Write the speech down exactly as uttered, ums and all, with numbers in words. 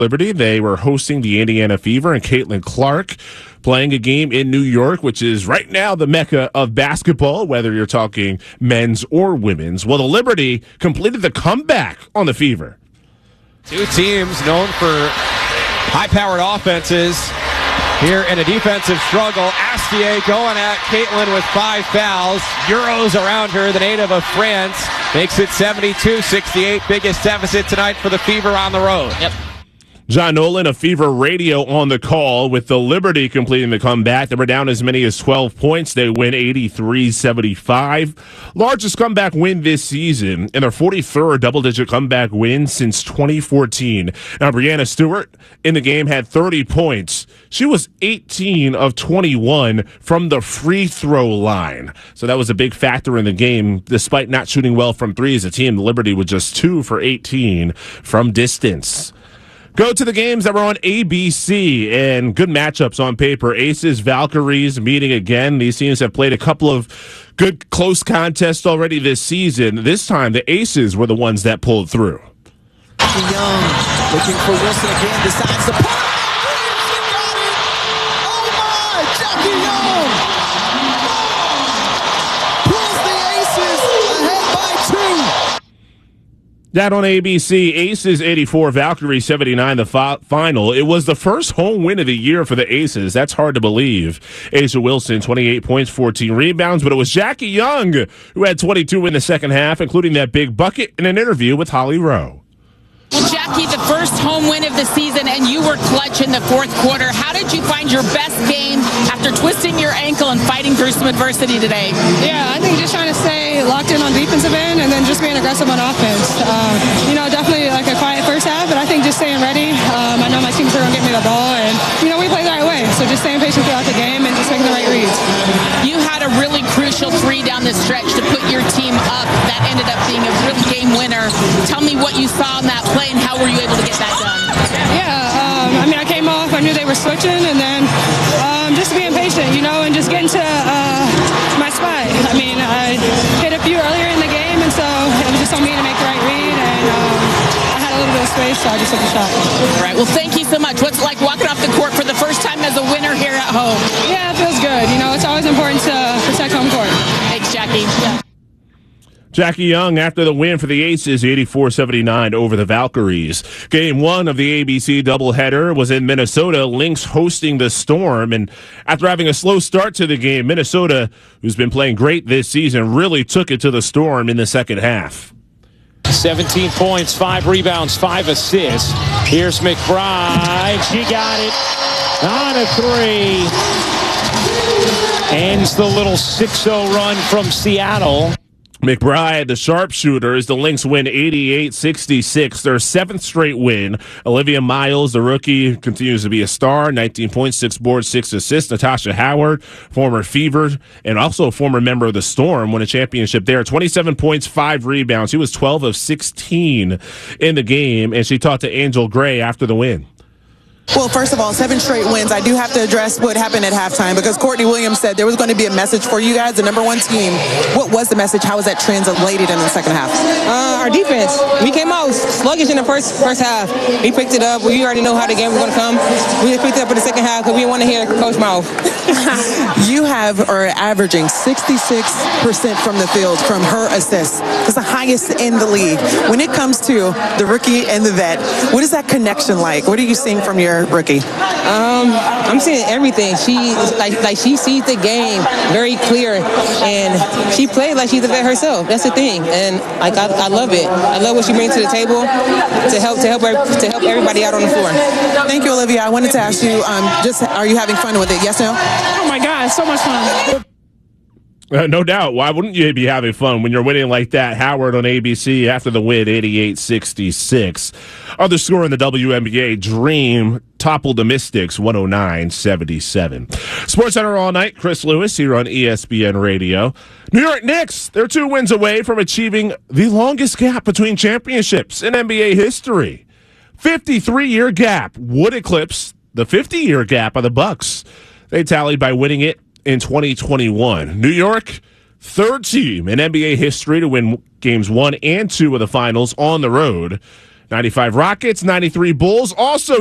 Liberty. They were hosting the Indiana Fever, and Caitlin Clark playing a game in New York, which is right now the mecca of basketball, whether you're talking men's or women's. Well, the Liberty completed the comeback on the Fever. Two teams known for high-powered offenses here in a defensive struggle. Astier going at Caitlin with five fouls. Euros around her, the native of France. Makes it seventy-two sixty-eight. Biggest deficit tonight for the Fever on the road. Yep. John Nolan of Fever Radio on the call with the Liberty completing the comeback. They were down as many as twelve points. They win eighty-three seventy-five. Largest comeback win this season and their forty-third double-digit comeback win since twenty fourteen. Now, Brianna Stewart in the game had thirty points. She was eighteen of twenty-one from the free throw line. So that was a big factor in the game. Despite not shooting well from three as a team, the Liberty was just two for eighteen from distance. Go to the games that were on A B C, and good matchups on paper. Aces, Valkyries meeting again. These teams have played a couple of good close contests already this season. This time, the Aces were the ones that pulled through. Young looking for Wilson again, decides to pop. She got it! Oh my! Jackie Young pulls the Aces ahead by two. That on A B C, Aces eighty-four, Valkyrie seventy-nine, the fi- final. It was the first home win of the year for the Aces. That's hard to believe. Asa Wilson, twenty-eight points, fourteen rebounds, but it was Jackie Young who had twenty-two in the second half, including that big bucket in an interview with Holly Rowe. Well, Jackie, the first home win of the season, and you were clutch in the fourth quarter. How did you find your best game after twisting your ankle and fighting through some adversity today? Yeah, I think just trying to stay locked in on defensive end and then just being aggressive on offense. Um, you know, definitely like a quiet first half, but I think just staying ready. Um, I know my team's going to get me the ball, and, you know, we play the right way. So just staying patient throughout the game and just making the right reads. You had a really crucial three down the stretch to put your team up. That ended up being a real game winner. Tell me what you saw in that play and how were you able to get that done? Yeah, um, I mean, I came off, I knew they were switching, and then um, just being patient, you know, and just getting to uh, my spot. I mean, I hit a few earlier in the game, and so it was just on me to make the right read, and um, I had a little bit of space, so I just took a shot. All right, well, thank you so much. What's it like walking off the court for the first time as a winner here at home? Yeah, it feels good. You know, it's always important to protect home court. Thanks, Jackie. Yeah. Jackie Young after the win for the Aces, eighty-four seventy-nine over the Valkyries. Game one of the A B C doubleheader was in Minnesota, Lynx hosting the Storm. And after having a slow start to the game, Minnesota, who's been playing great this season, really took it to the Storm in the second half. seventeen points, five rebounds, five assists. Here's McBride. She got it on a three. Ends the little six oh run from Seattle. McBride, the sharpshooter, the Lynx win eighty-eight sixty-six, their seventh straight win. Olivia Miles, the rookie, continues to be a star, nineteen points, six boards, six assists. Natasha Howard, former Fever, and also a former member of the Storm, won a championship there. twenty-seven points, five rebounds. She was twelve of sixteen in the game, and she talked to Angel Gray after the win. Well, first of all, seven straight wins. I do have to address what happened at halftime because Courtney Williams said there was going to be a message for you guys, the number one team. What was the message? How was that translated in the second half? Uh, our defense. We came out sluggish in the first first half. We picked it up. We already know how the game was going to come. We just picked it up in the second half because we didn't want to hear Coach mouth. You have are averaging sixty-six percent from the field from her assists. It's the highest in the league. When it comes to the rookie and the vet, what is that connection like? What are you seeing from your rookie? Um, I'm seeing everything. She like like she sees the game very clear, and she played like she's a vet herself. That's the thing, and like I, I love it. I love what she brings to the table to help to help her, to help everybody out on the floor. Thank you, Olivia. I wanted to ask you, um, just are you having fun with it? Yes, no? Oh my God, so much fun. Uh, no doubt. Why wouldn't you be having fun when you're winning like that? Howard on A B C after the win, eighty-eight sixty-six. Other score in the W N B A, Dream toppled the Mystics, one oh nine seventy-seven. SportsCenter all night, Chris Lewis here on E S P N Radio. New York Knicks, they're two wins away from achieving the longest gap between championships in N B A history. fifty-three-year gap would eclipse the fifty-year gap of the Bucks. They tallied by winning it in twenty twenty-one. New York, third team in N B A history to win games one and two of the finals on the road. ninety-five Rockets, ninety-three Bulls. Also